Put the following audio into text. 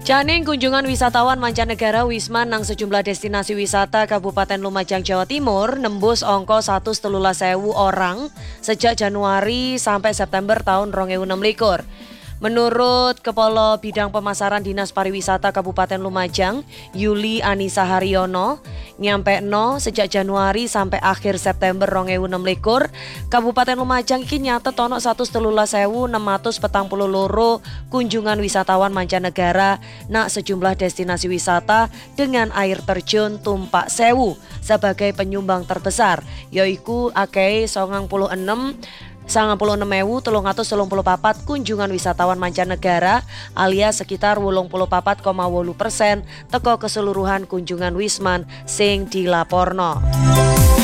Janing kunjungan wisatawan mancanegara Wisman nang sejumlah destinasi wisata Kabupaten Lumajang, Jawa Timur nembus angka 113.000 orang sejak Januari sampai September tahun 2026. Menurut Kepala Bidang Pemasaran Dinas Pariwisata Kabupaten Lumajang, Yuli Anissa Haryono, nyampe sejak Januari sampai akhir September 2026, Kabupaten Lumajang iki nyatet ono 113.642 kunjungan wisatawan mancanegara nak sejumlah destinasi wisata dengan air terjun Tumpak Sewu sebagai penyumbang terbesar, yaitu akeh 96.334 kunjungan wisatawan mancanegara alias sekitar 84,8% teko keseluruhan kunjungan Wisman sing dilaporno.